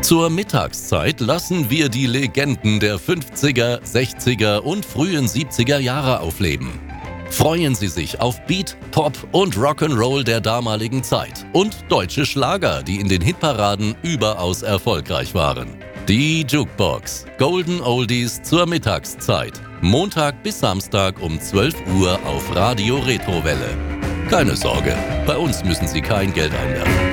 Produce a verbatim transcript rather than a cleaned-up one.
Zur Mittagszeit lassen wir die Legenden der fünfziger, sechziger und frühen siebziger Jahre aufleben. Freuen Sie sich auf Beat, Pop und Rock'n'Roll der damaligen Zeit und deutsche Schlager, die in den Hitparaden überaus erfolgreich waren. Die Jukebox. Golden Oldies zur Mittagszeit. Montag bis Samstag um zwölf Uhr auf Radio Retrowelle. Keine Sorge, bei uns müssen Sie kein Geld einwerfen.